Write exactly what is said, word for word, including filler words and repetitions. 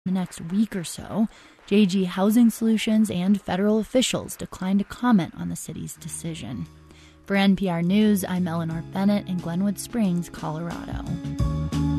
the next week or so. J G Housing Solutions and federal officials declined to comment on the city's decision. For N P R News, I'm Eleanor Bennett in Glenwood Springs, Colorado.